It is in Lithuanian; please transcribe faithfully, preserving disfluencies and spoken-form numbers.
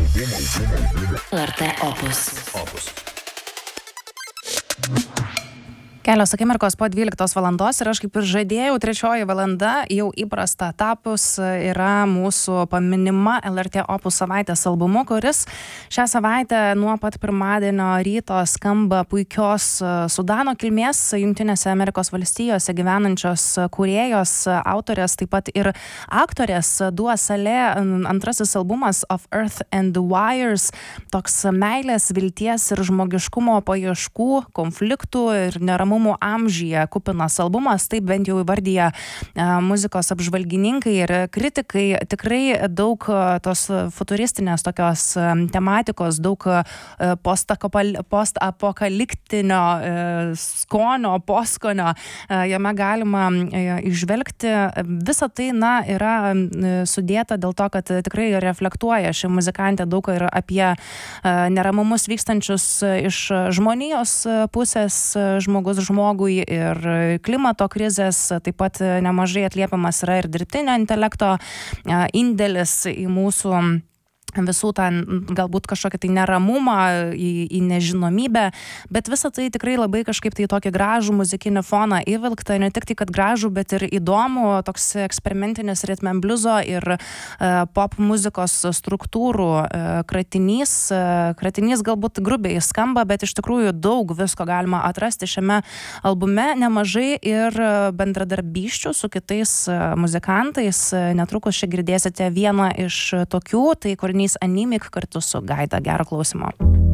L R T Opus. Opus. Kelios akimirkos po dvyliktos valandos ir aš kaip ir žadėjau, trečioji valanda jau įprasta tapus yra mūsų paminima L R T Opus savaitės albumu, kuris šią savaitę nuo pat pirmadienio ryto skamba puikios Sudano kilmės Jungtinėse Amerikos valstijose gyvenančios kūrėjos, autorės, taip pat ir aktorės Dua Saleh antrasis albumas Of Earth and the Wires, toks meilės, vilties ir žmogiškumo paieškų, konfliktų ir neramumų amžyje kupinas albumas, taip bent jau įvardyja muzikos apžvalgininkai ir kritikai. Tikrai daug tos futuristinės tokios tematikos, daug postapokaliptinio skonio, poskonio jame galima išvelgti. Visa tai, na, yra sudėta dėl to, kad tikrai reflektuoja ši muzikantė daug ir apie neramumus vykstančius iš žmonijos pusės, žmogus žmogui ir klimato krizės, taip pat nemažai atliepiamas yra ir dirbtinio intelekto indėlis į mūsų visų tą galbūt kažkokį tai neramumą, į, į nežinomybę, bet visą tai tikrai labai kažkaip tai tokį gražų muzikinį foną įvilkta, ne tik tai, kad gražų, bet ir įdomų, toks eksperimentinis ritm and bliuzo ir uh, pop muzikos struktūrų uh, kratinys. Uh, kratinys galbūt grubiai skamba, bet iš tikrųjų daug visko galima atrasti šiame albume, nemažai ir bendradarbysčių su kitais uh, muzikantais. Netrukus čia girdėsite vieną iš tokių, tai kūrinys Anemic kartu su Gaida. Gero klausimo.